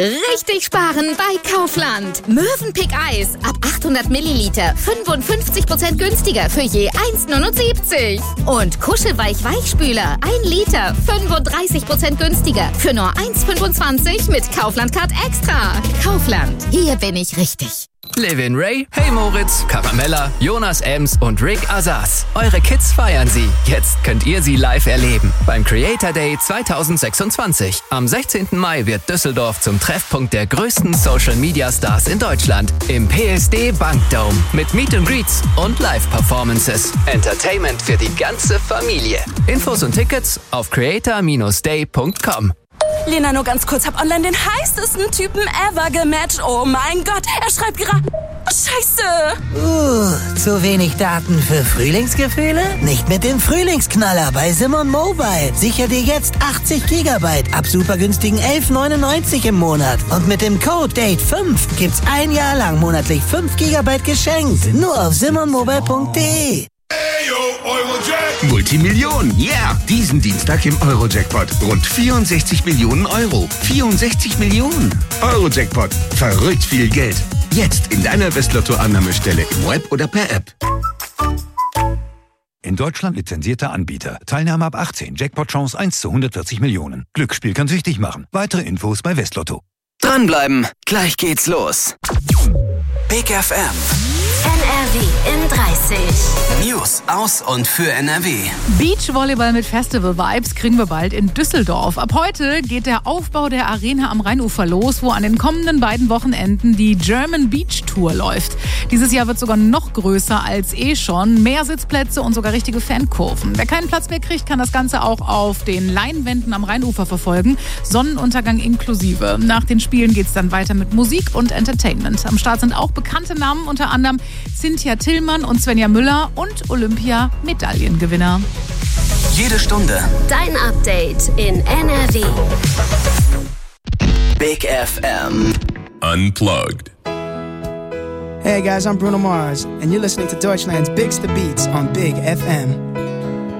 Richtig sparen bei Kaufland. Mövenpick Eis ab 800 Milliliter 55% günstiger für je 1,79. Und Kuschelweich-Weichspüler 1 Liter 35% günstiger für nur 1,25 mit Kaufland Card Extra. Kaufland, hier bin ich richtig. Levin Ray, Hey Moritz, Caramella, Jonas Ems und Rick Asas. Eure Kids feiern sie. Jetzt könnt ihr sie live erleben. Beim Creator Day 2026. Am 16. Mai wird Düsseldorf zum Treffpunkt der größten Social-Media-Stars in Deutschland. Im PSD Bankdome. Mit Meet and Greets und Live-Performances. Entertainment für die ganze Familie. Infos und Tickets auf creator-day.com. Lena, nur ganz kurz, hab online den heißesten Typen ever gematcht. Oh mein Gott, er schreibt gerade... Scheiße! Zu wenig Daten für Frühlingsgefühle? Nicht mit dem Frühlingsknaller bei Simon Mobile. Sicher dir jetzt 80 GB ab super günstigen 11,99 im Monat. Und mit dem Code DATE5 gibt's ein Jahr lang monatlich 5 GB geschenkt. Nur auf simonmobile.de. Multimillionen, yeah! Diesen Dienstag im Eurojackpot. Rund 64 Millionen Euro. 64 Millionen. Eurojackpot. Verrückt viel Geld. Jetzt in deiner Westlotto-Annahmestelle im Web oder per App. In Deutschland lizenzierter Anbieter. Teilnahme ab 18. Jackpot-Chance 1 zu 140 Millionen. Glücksspiel kann süchtig machen. Weitere Infos bei Westlotto. Dranbleiben, gleich geht's los. Big FM. NRW in 30. News aus und für NRW. Beachvolleyball mit Festival-Vibes kriegen wir bald in Düsseldorf. Ab heute geht der Aufbau der Arena am Rheinufer los, wo an den kommenden beiden Wochenenden die German Beach Tour läuft. Dieses Jahr wird sogar noch größer als schon. Mehr Sitzplätze und sogar richtige Fankurven. Wer keinen Platz mehr kriegt, kann das Ganze auch auf den Leinwänden am Rheinufer verfolgen. Sonnenuntergang inklusive. Nach den Spielen geht's dann weiter mit Musik und Entertainment. Am Start sind auch bekannte Namen, unter anderem Cynthia Tillmann und Svenja Müller und Olympia-Medaillengewinner. Jede Stunde Dein Update in NRW. Big FM. Unplugged. Hey guys, I'm Bruno Mars, and you're listening to Deutschland's Bigster Beats on Big FM.